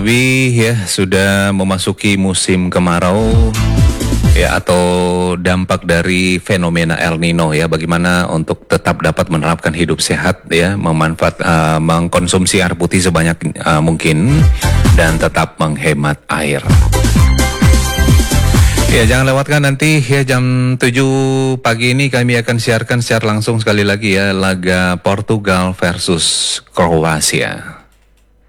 Tapi ya sudah memasuki musim kemarau ya atau dampak dari fenomena El Nino ya. Bagaimana untuk tetap dapat menerapkan hidup sehat ya, mengkonsumsi air putih sebanyak mungkin dan tetap menghemat air. Ya, jangan lewatkan nanti ya jam 7 pagi ini kami akan siarkan secara langsung sekali lagi ya laga Portugal versus Kroasia.